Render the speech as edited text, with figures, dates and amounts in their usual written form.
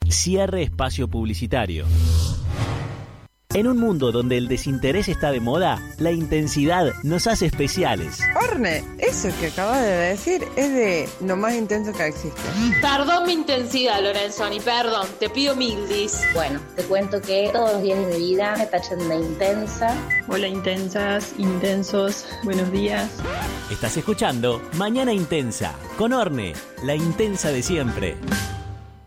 Cierre espacio publicitario. En un mundo donde el desinterés está de moda, la intensidad nos hace especiales. Orne, eso que acabas de decir es de lo más intenso que existe. Perdón mi intensidad, Lorenzoni, perdón, te pido mil dis. Bueno, te cuento que todos los días de mi vida me tachan de intensa. Hola intensas, intensos, buenos días. Estás escuchando Mañana Intensa, con Orne, la intensa de siempre.